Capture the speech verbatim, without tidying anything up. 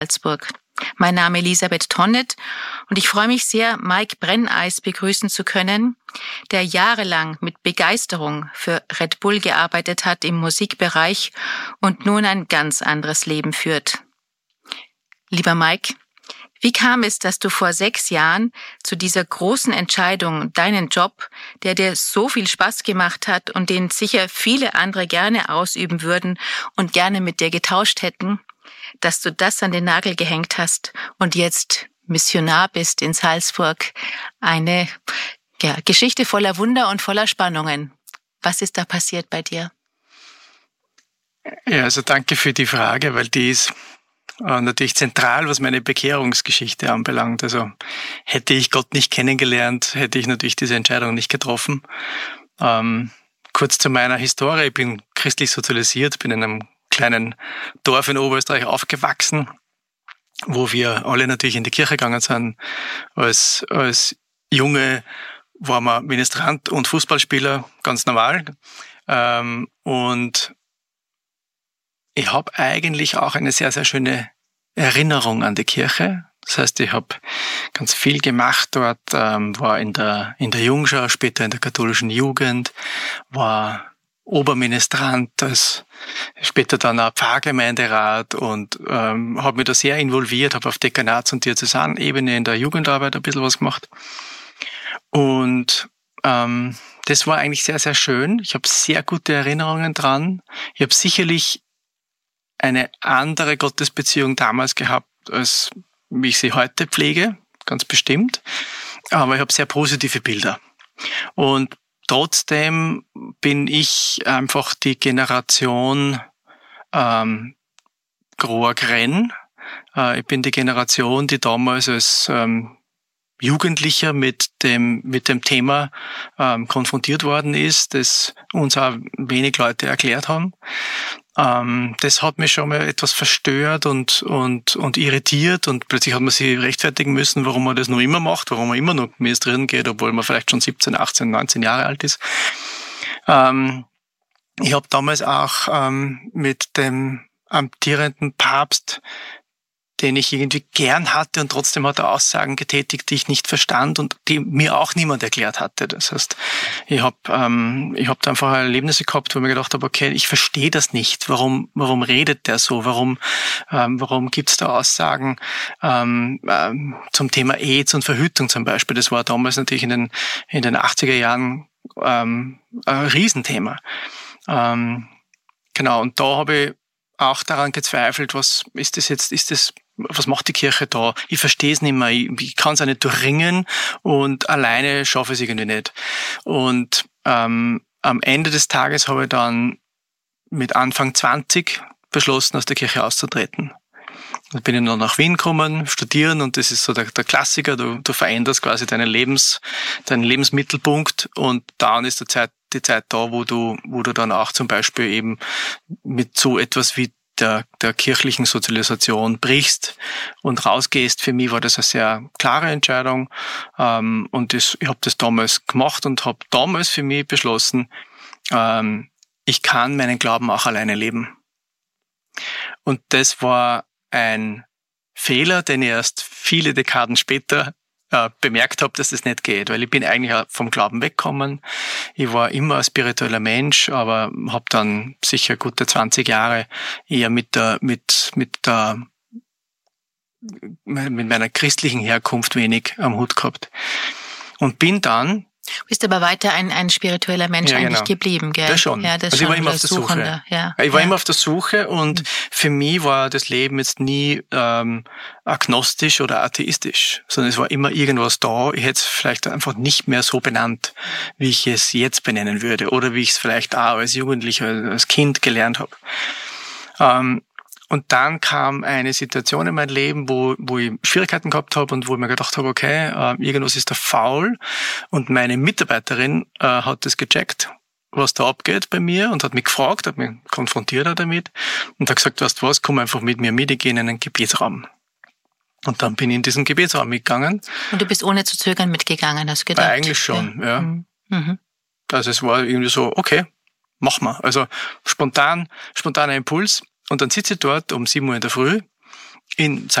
Salzburg. Mein Name ist Elisabeth Tonnet und ich freue mich sehr, Mike Brenneis begrüßen zu können, der jahrelang mit Begeisterung für Red Bull gearbeitet hat im Musikbereich und nun ein ganz anderes Leben führt. Lieber Mike, wie kam es, dass du vor sechs Jahren zu dieser großen Entscheidung, deinen Job, der dir so viel Spaß gemacht hat und den sicher viele andere gerne ausüben würden und gerne mit dir getauscht hätten, dass du das an den Nagel gehängt hast und jetzt Missionar bist in Salzburg? Eine ja, Geschichte voller Wunder und voller Spannungen. Was ist da passiert bei dir? Ja, also danke für die Frage, weil die ist natürlich zentral, was meine Bekehrungsgeschichte anbelangt. Also hätte ich Gott nicht kennengelernt, hätte ich natürlich diese Entscheidung nicht getroffen. Ähm, kurz zu meiner Historie. Ich bin christlich sozialisiert, bin in einem kleinen Dorf in Oberösterreich aufgewachsen, wo wir alle natürlich in die Kirche gegangen sind. Als, als Junge war man Ministrant und Fußballspieler, ganz normal. Ähm, und ich habe eigentlich auch eine sehr, sehr schöne Erinnerung an die Kirche. Das heißt, ich habe ganz viel gemacht dort, ähm, war in der in der Jungschau, später in der katholischen Jugend, war Oberministrant, als später dann auch Pfarrgemeinderat und ähm, habe mich da sehr involviert, habe auf Dekanats- und Diözesanebene in der Jugendarbeit ein bisschen was gemacht. Und ähm, das war eigentlich sehr, sehr schön. Ich habe sehr gute Erinnerungen dran. Ich habe sicherlich eine andere Gottesbeziehung damals gehabt, als wie ich sie heute pflege, ganz bestimmt. Aber ich habe sehr positive Bilder. Und trotzdem bin ich einfach die Generation ähm, Groa-Grenn. Äh, ich bin die Generation, die damals als ähm, Jugendlicher mit dem mit dem Thema ähm, konfrontiert worden ist, das uns auch wenig Leute erklärt haben. Ähm, das hat mich schon mal etwas verstört und und und irritiert und plötzlich hat man sich rechtfertigen müssen, warum man das noch immer macht, warum man immer noch ministrieren geht, obwohl man vielleicht schon siebzehn, achtzehn, neunzehn Jahre alt ist. Ähm, ich habe damals auch ähm, mit dem amtierenden Papst, den ich irgendwie gern hatte, und trotzdem hat er Aussagen getätigt, die ich nicht verstand und die mir auch niemand erklärt hatte. Das heißt, ich habe ähm, ich hab da einfach Erlebnisse gehabt, wo ich mir gedacht habe, okay, ich verstehe das nicht. Warum warum redet der so? Warum ähm, warum gibt's da Aussagen ähm, ähm, zum Thema AIDS und Verhütung zum Beispiel? Das war damals natürlich in den in den achtziger Jahren ähm, ein Riesenthema. Ähm, genau, und da habe ich auch daran gezweifelt, was ist das jetzt, ist das, was macht die Kirche da? Ich verstehe es nicht mehr, ich, ich kann es auch nicht durchringen und alleine schaffe ich es irgendwie nicht. Und ähm, am Ende des Tages habe ich dann mit Anfang zwanzig beschlossen, aus der Kirche auszutreten. Dann bin ich noch nach Wien gekommen, studieren, und das ist so der, der Klassiker, du, du veränderst quasi deinen Lebens, deinen Lebensmittelpunkt, und dann ist die Zeit, die Zeit da, wo du, wo du dann auch zum Beispiel eben mit so etwas wie der, der kirchlichen Sozialisation brichst und rausgehst. Für mich war das eine sehr klare Entscheidung, ähm, und das, ich habe das damals gemacht und habe damals für mich beschlossen, ähm, ich kann meinen Glauben auch alleine leben. Und das war ein Fehler, den ich erst viele Dekaden später äh, bemerkt habe, dass das nicht geht, weil ich bin eigentlich vom Glauben weggekommen. Ich war immer ein spiritueller Mensch, aber habe dann sicher gute zwanzig Jahre eher mit der mit mit der mit meiner christlichen Herkunft wenig am Hut gehabt und bin dann Du bist aber weiter ein, ein spiritueller Mensch ja, eigentlich genau. geblieben, gell? Das schon. Ja, das also ich schon war immer auf der Suche. Ja. Ich war ja. immer auf der Suche, und mhm. für mich war das Leben jetzt nie ähm, agnostisch oder atheistisch, sondern es war immer irgendwas da. Ich hätte es vielleicht einfach nicht mehr so benannt, wie ich es jetzt benennen würde, oder wie ich es vielleicht auch als Jugendlicher, als Kind gelernt habe. Ähm, Und dann kam eine Situation in mein Leben, wo wo ich Schwierigkeiten gehabt habe und wo ich mir gedacht habe, okay, äh, irgendwas ist da faul. Und meine Mitarbeiterin äh, hat das gecheckt, was da abgeht bei mir, und hat mich gefragt, hat mich konfrontiert damit und hat gesagt, weißt du was, komm einfach mit mir mit, ich gehe in einen Gebetsraum. Und dann bin ich in diesen Gebetsraum mitgegangen. Und du bist ohne zu zögern mitgegangen, hast du gedacht? Äh, eigentlich schon, ja. ja. Mhm. Also es war irgendwie so, okay, mach mal. Also spontan, spontaner Impuls. Und dann sitze ich dort um sieben Uhr in der Früh in